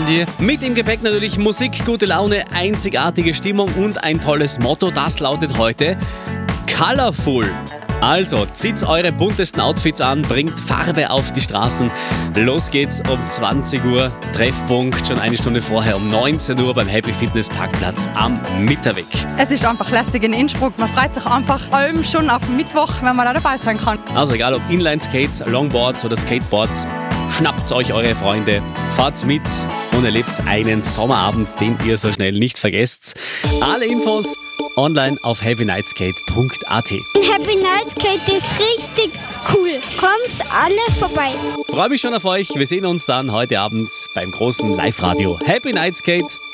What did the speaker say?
Handy. Mit im Gepäck natürlich Musik, gute Laune, einzigartige Stimmung und ein tolles Motto. Das lautet heute Colorful. Also, zieht eure buntesten Outfits an, bringt Farbe auf die Straßen. Los geht's um 20 Uhr. Treffpunkt schon eine Stunde vorher um 19 Uhr beim Happy Fitness Parkplatz am Mitterweg. Es ist einfach lässig in Innsbruck. Man freut sich einfach allem schon auf Mittwoch, wenn man da dabei sein kann. Also egal ob Inline-Skates, Longboards oder Skateboards, schnappt euch eure Freunde, fahrt mit und erlebt einen Sommerabend, den ihr so schnell nicht vergesst. Alle Infos online auf happynightskate.at. Happy Night Skate ist richtig cool. Kommt alle vorbei. Freue mich schon auf euch. Wir sehen uns dann heute Abend beim großen Live-Radio. Happy Night Skate.